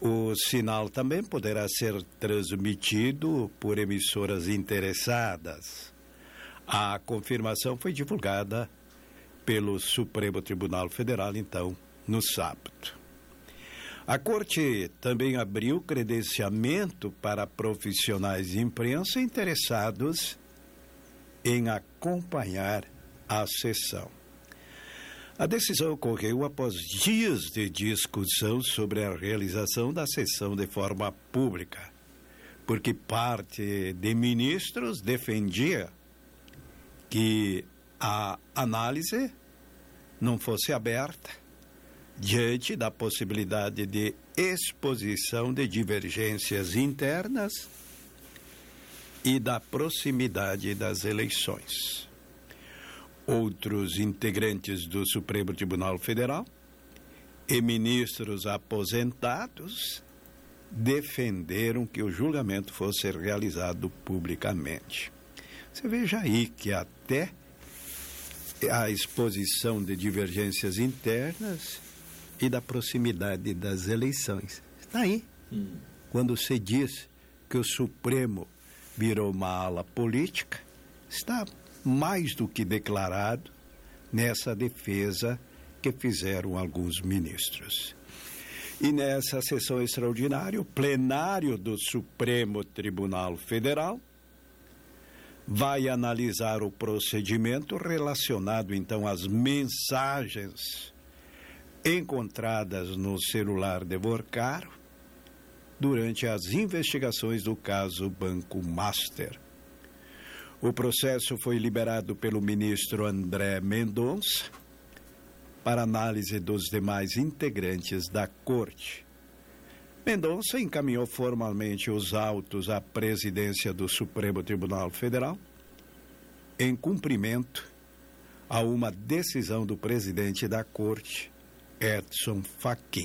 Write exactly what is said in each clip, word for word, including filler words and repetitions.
O sinal também poderá ser transmitido por emissoras interessadas. A confirmação foi divulgada pelo Supremo Tribunal Federal, então, no sábado. A Corte também abriu credenciamento para profissionais de imprensa interessados em acompanhar a sessão. A decisão ocorreu após dias de discussão sobre a realização da sessão de forma pública, porque parte de ministros defendia que a análise não fosse aberta diante da possibilidade de exposição de divergências internas e da proximidade das eleições. Outros integrantes do Supremo Tribunal Federal e ministros aposentados defenderam que o julgamento fosse realizado publicamente. Você veja aí que até a exposição de divergências internas e da proximidade das eleições. Está aí. Hum. Quando se diz que o Supremo virou uma ala política, está mais do que declarado nessa defesa que fizeram alguns ministros. E nessa sessão extraordinária, o plenário do Supremo Tribunal Federal vai analisar o procedimento relacionado, então, às mensagens encontradas no celular de Vorcaro durante as investigações do caso Banco Master. O processo foi liberado pelo ministro André Mendonça para análise dos demais integrantes da Corte. Mendonça encaminhou formalmente os autos à presidência do Supremo Tribunal Federal em cumprimento a uma decisão do presidente da Corte, Edson Fachin.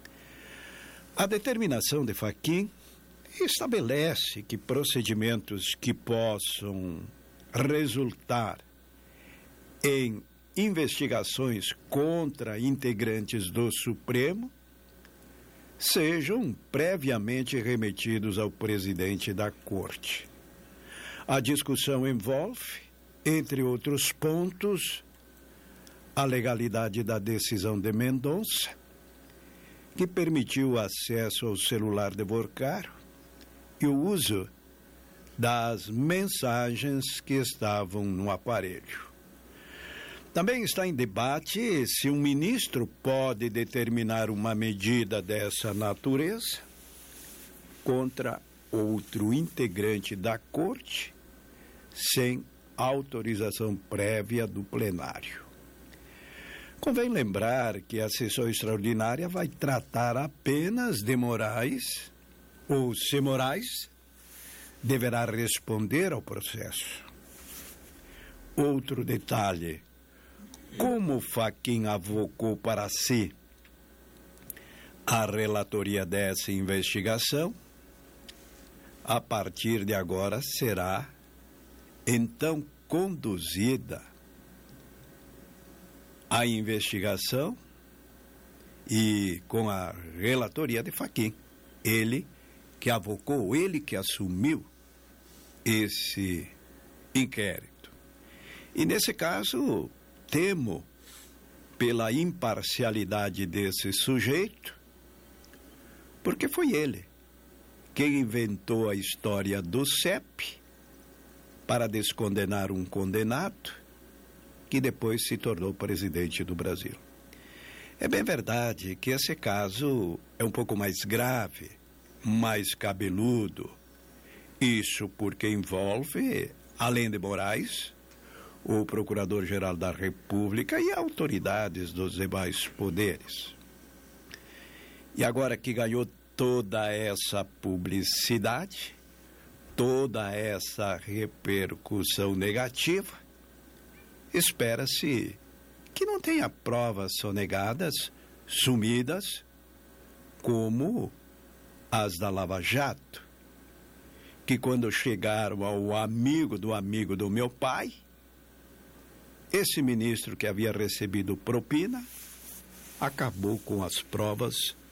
A determinação de Fachin estabelece que procedimentos que possam resultar em investigações contra integrantes do Supremo sejam previamente remetidos ao presidente da Corte. A discussão envolve, entre outros pontos, a legalidade da decisão de Mendonça, que permitiu o acesso ao celular de Vorcaro e o uso das mensagens que estavam no aparelho. Também está em debate se um ministro pode determinar uma medida dessa natureza contra outro integrante da Corte sem autorização prévia do plenário. Convém lembrar que a sessão extraordinária vai tratar apenas de Moraes, ou se Moraes deverá responder ao processo. Outro detalhe: como Fachin avocou para si a relatoria dessa investigação, a partir de agora será então conduzida a investigação e com a relatoria de Fachin. Ele que avocou, ele que assumiu esse inquérito. E nesse caso, temo pela imparcialidade desse sujeito, porque foi ele quem inventou a história do C E P para descondenar um condenado que depois se tornou presidente do Brasil. É bem verdade que esse caso é um pouco mais grave, mais cabeludo. Isso porque envolve, além de Moraes, o Procurador-Geral da República e autoridades dos demais poderes. E agora que ganhou toda essa publicidade, toda essa repercussão negativa, espera-se que não tenha provas sonegadas, sumidas, como as da Lava Jato, que quando chegaram ao amigo do amigo do meu pai, esse ministro que havia recebido propina acabou com as provas